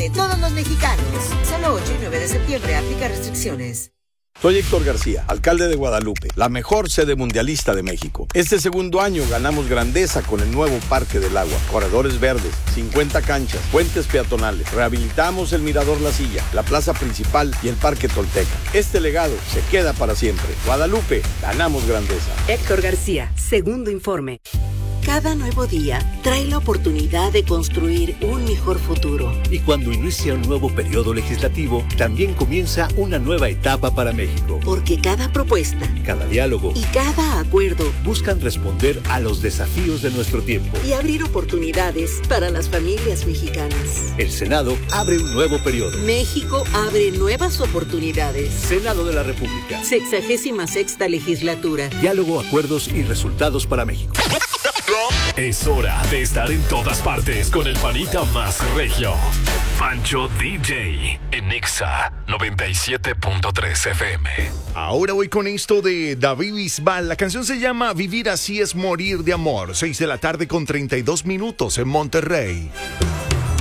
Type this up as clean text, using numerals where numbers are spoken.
de todos los mexicanos. Solo 8 y 9 de septiembre. Aplica restricciones. Soy Héctor García, alcalde de Guadalupe, la mejor sede mundialista de México. Este segundo año ganamos grandeza con el nuevo Parque del Agua, corredores verdes, 50 canchas, puentes peatonales, rehabilitamos el Mirador La Silla, la plaza principal y el Parque Tolteca. Este legado se queda para siempre. Guadalupe, ganamos grandeza. Héctor García, segundo informe. Cada nuevo día trae la oportunidad de construir un mejor futuro. Y cuando inicia un nuevo periodo legislativo, también comienza una nueva etapa para México. Porque cada propuesta, cada diálogo y cada acuerdo buscan responder a los desafíos de nuestro tiempo y abrir oportunidades para las familias mexicanas. El Senado abre un nuevo periodo. México abre nuevas oportunidades. Senado de la República. 66ª legislatura. Diálogo, acuerdos y resultados para México. Es hora de estar en todas partes con el panita más regio. Pancho DJ en Exa 97.3 FM. Ahora voy con esto de David Bisbal. La canción se llama Vivir así es morir de amor. 6 de la tarde con 32 minutos en Monterrey.